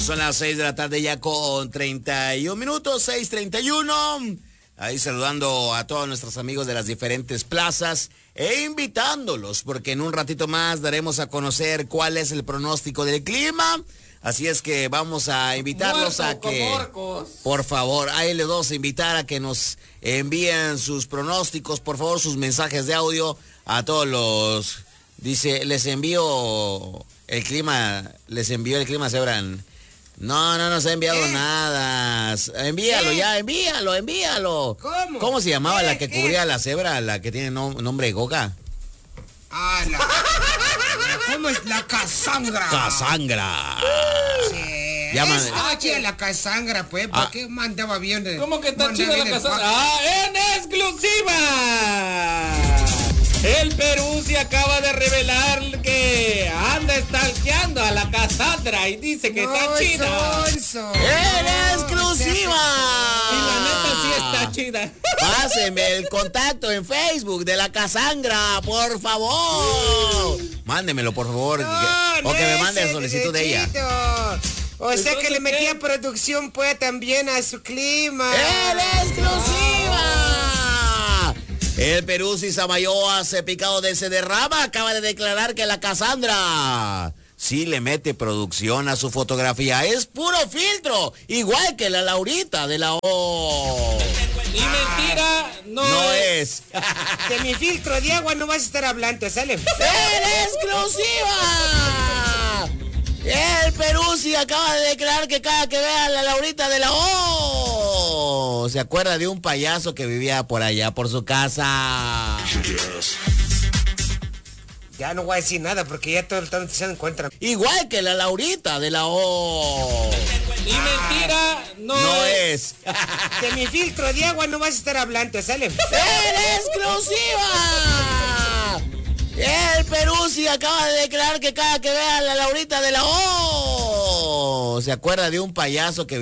Son las 6 de la tarde ya con 31 minutos, 6:31. Ahí saludando a todos nuestros amigos de las diferentes plazas e invitándolos porque en un ratito más daremos a conocer cuál es el pronóstico del clima. Así es que vamos a invitarlos a que, por favor, ahí les vamos a invitar a que nos envíen sus pronósticos, por favor, sus mensajes de audio a todos los... Dice, les envió el clima, Sebran. No nos ha enviado nada. Envíalo ya, envíalo. ¿Cómo se llamaba la que cubría la cebra, la que tiene nombre de Goga? ¿Cómo es? La Casangra. Casangra. Sí. Estaba chida la Casangra, pues. ¿Por qué mandaba bien? ¿Cómo que está chida la Casangra? ¡En exclusiva! El Perú se acaba de revelar que anda stalkeando a la Cassandra y dice que está chida. ¡En exclusiva! Y la neta sí está chida. Pásenme el contacto en Facebook de la Cassandra, por favor. Mándemelo, por favor. O que me mande el solicitud de ella. O sea que le metía producción pues también a su clima. ¡En exclusiva! El Perú y Samayoa, picado de Cederrama, acaba de declarar que la Cassandra sí le mete producción a su fotografía. Es puro filtro, igual que la Laurita de la O. Y mentira no es. De mi filtro de agua no vas a estar hablando, sale. ¡En exclusiva! El Perú sí acaba de declarar que cada que vea a la Laurita de la O se acuerda de un payaso que vivía por allá, por su casa. Ya no voy a decir nada porque ya todo el tanto se encuentra. Igual que la Laurita de la O. Y mentira no es. De mi filtro de agua no vas a estar hablando, sale. ¡En exclusiva! El Perú sí acaba de declarar que cada que vea a la Laurita de la O se acuerda de un payaso que